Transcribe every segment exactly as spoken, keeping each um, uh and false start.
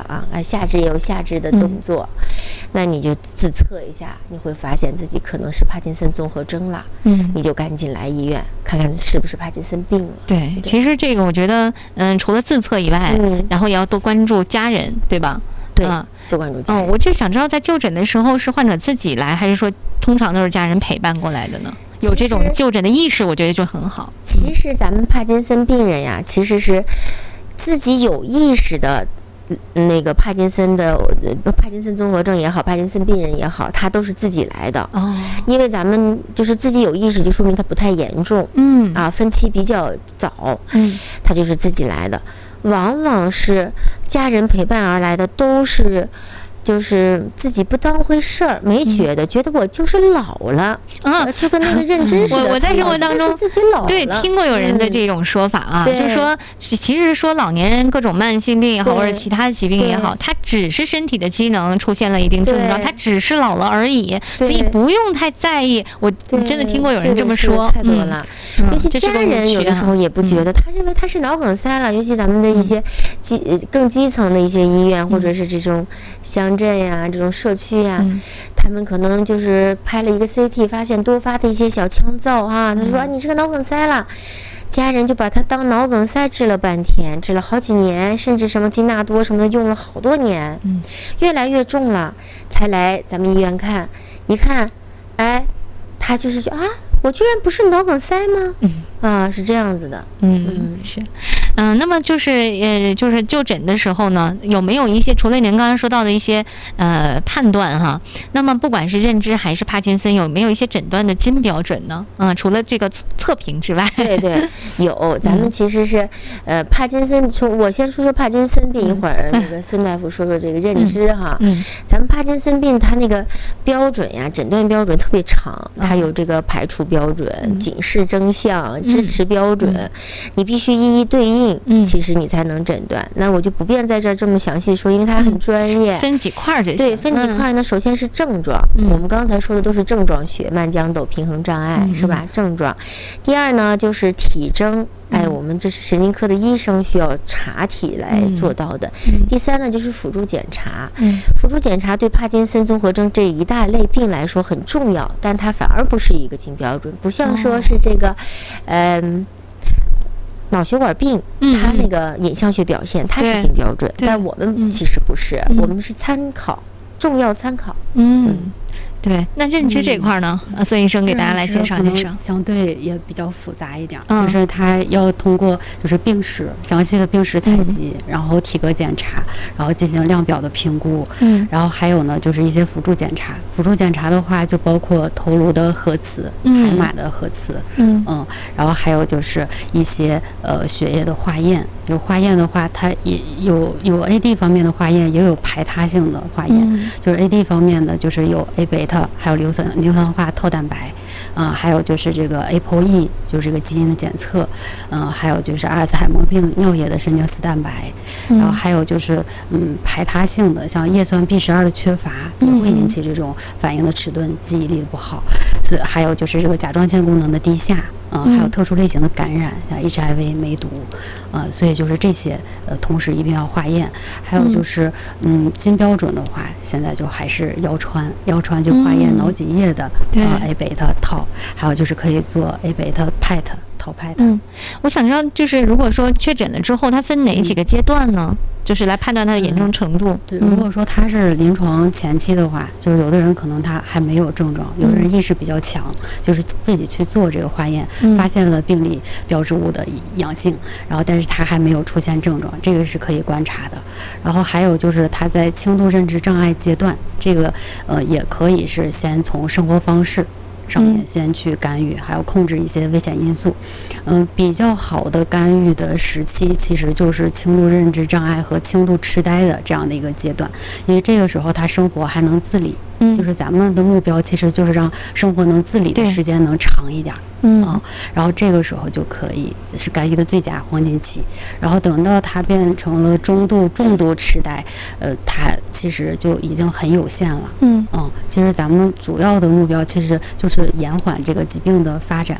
啊，下肢也有下肢的动作，嗯、那你就自测一下，你会发现自己可能是帕金森综合征了，嗯，你就赶紧来医院看看是不是帕金森病了。 对，对其实这个我觉得，嗯，除了自测以外，嗯，然后也要多关注家人，对吧？ 对，嗯、多关注家人。 嗯，我就想知道，在就诊的时候是患者自己来，还是说通常都是家人陪伴过来的呢？有这种就诊的意识，我觉得就很好。 其实咱们帕金森病人呀，其实是自己有意识的，那个帕金森的帕金森综合症也好，帕金森病人也好，他都是自己来的。哦，因为咱们就是自己有意识，就说明他不太严重。嗯，啊，分期比较早。嗯，他就是自己来的，往往是家人陪伴而来的，都是。就是自己不当回事儿，没觉得、嗯，觉得我就是老了，啊，就跟那个认知似的。 我我在生活当中自己老了， 对，听过有人的这种说法啊，嗯、就说其实说老年人各种慢性病也好，或者其他的疾病也好，他只是身体的机能出现了一定症状，他只是老了而已，所以不用太在意。我真的听过有人这么说， 太多了。嗯、尤其家人有的时候也不觉得，他认为他是脑梗塞了。尤其咱们的一些基更基层的一些医院，或者是这种乡镇呀，这种社区呀、嗯，他们可能就是拍了一个 C T， 发现多发的一些小腔噪啊，他说、嗯、你是个脑梗塞了，家人就把他当脑梗塞治了半天，治了好几年，甚至什么金纳多什么的用了好多年，嗯，越来越重了，才来咱们医院看，一看，哎，他就是说啊，我居然不是脑梗塞吗？嗯，啊，是这样子的， 嗯，嗯是。嗯，那么就是呃，就是就诊的时候呢，有没有一些除了您刚刚说到的一些呃判断哈？那么不管是认知还是帕金森，有没有一些诊断的金标准呢？嗯，除了这个测评之外， 对对，有。咱们其实是呃帕金森，从我先说说帕金森病，一会儿那个孙大夫说说这个认知哈。嗯，咱们帕金森病它那个标准呀，诊断标准特别长，它有这个排除标准、嗯、警示征象、支持标准，嗯、你必须一一对应。嗯，其实你才能诊断。那我就不便在这儿这么详细说，因为它很专业。 嗯、分几块就行。 对，分几块呢？嗯、首先是症状，嗯、我们刚才说的都是症状学，慢将斗、平衡障碍、嗯、是吧？症状。第二呢，就是体征。哎，我们这是神经科的医生需要查体来做到的。嗯、第三呢，就是辅助检查。嗯、辅助检查对帕金森综合征这一大类病来说很重要，但它反而不是一个金标准，不像说是这个，嗯、呃。脑血管病，嗯、它那个影像学表现，它是金标准，但我们其实不是，嗯、我们是参考，重要参考。 嗯。嗯对，那认知这块呢，嗯、孙医生给大家来介绍介绍。 相对也比较复杂一点，嗯、就是它要通过就是病史详细的病史采集，嗯、然后体格检查，然后进行量表的评估，嗯，然后还有呢就是一些辅助检查。辅助检查的话，就包括头颅的核磁、嗯、海马的核磁，嗯嗯，然后还有就是一些呃血液的化验。有化验的话，它也有有 A D 方面的化验，也有排他性的化验。嗯、就是 A D 方面的，就是有 A 贝塔，还有硫酸硫酸化套蛋白，啊、呃，还有就是这个 A P O E， 就是这个基因的检测，嗯、呃，还有就是阿尔茨海默病尿液的神经丝蛋白，嗯、然后还有就是嗯排他性的，像叶酸 B 十二的缺乏，也会引起这种反应的迟钝、记忆力的不好。所以还有就是这个甲状腺功能的低下。嗯、呃，还有特殊类型的感染，像 H I V、梅毒，呃，所以就是这些，呃，同时一定要化验。还有就是，嗯，金标准的话，现在就还是腰穿，腰穿就化验脑脊液的，嗯、呃 ，A 贝塔套，还有就是可以做 A 贝塔 P E T。淘汰的。 嗯，我想知道，就是如果说确诊了之后，它分哪几个阶段呢？嗯、就是来判断它的严重程度。 嗯、对，如果说他是临床前期的话，就是有的人可能他还没有症状，有的人意识比较强，就是自己去做这个化验，嗯、发现了病理标志物的阳性，然后但是他还没有出现症状，这个是可以观察的。然后还有就是他在轻度认知障碍阶段，这个呃也可以是先从生活方式上面先去干预，还有控制一些危险因素。嗯，比较好的干预的时期其实就是轻度认知障碍和轻度痴呆的这样的一个阶段，因为这个时候他生活还能自理。嗯，就是咱们的目标其实就是让生活能自理的时间能长一点。嗯啊，然后这个时候就可以是干预的最佳黄金期。然后等到它变成了中度、重度痴呆，呃，它其实就已经很有限了。嗯嗯，其实咱们主要的目标其实就是延缓这个疾病的发展。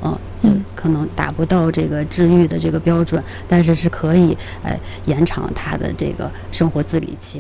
嗯，就可能达不到这个治愈的这个标准，但是是可以呃延长他的这个生活自理期。